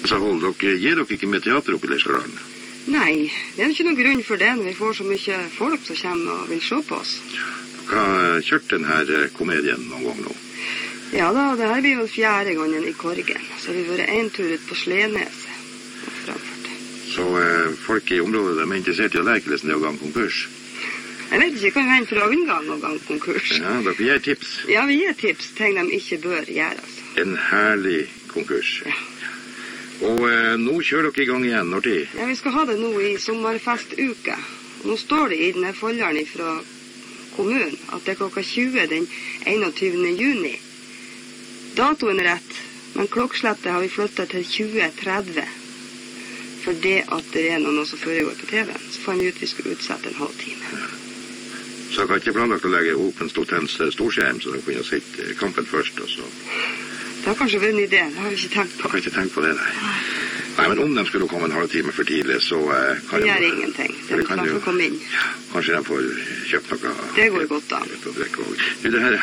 Altså, gir dere ikke med teater oppe i Leirskårdalen? Nei, det er jo ikke noen grunn for det når vi får så mye folk som kommer og vil se på oss. Dere har kjørt denne komedien noen gang nå? Ja da, det her blir jo 4. gangen i Korgen. Så vi har vært en tur ut på Sleneset og framført. Så folk i området er interessert i å leke lesen det å gang konkurs? Jeg vet ikke hva vi hender for å unngå å gang konkurs. Ja, dere gir tips? Ja, vi gir tips, ting de ikke bør gjøre. Altså. En herlig konkurs. Ja. Og nå kjører dere i gang igjen, når tid? Ja, vi skal ha det nå i sommerfestuke. Nå står det i denne folderen fra kommunen at det er klokka 20 den 21. juni. Datoen er rett, men klokkeslettet har vi flyttet til 20:30. For det at det er noe som foregår på TV, så fant vi ut vi skulle utsette en halv time. Ja. Så dere har ikke planlagt å legge Open Stoltens storskjerm, så dere kunne ha sett kampen først, og så... Det har kanskje vært en idé, det har vi ikke tenkt på. Jeg har ikke tenkt på det, nei. Nei, men om de skulle komme en halv time for tidlig, så kan det gjør ingenting. De kan få komme inn. Ja, kanskje de får kjøpt noe... Det går godt da. Det her